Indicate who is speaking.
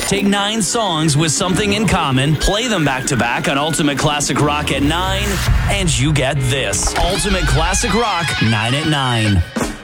Speaker 1: Take 9 songs with something in common, play them back to back on Ultimate Classic Rock at 9, and you get this. Ultimate Classic Rock 9 at 9.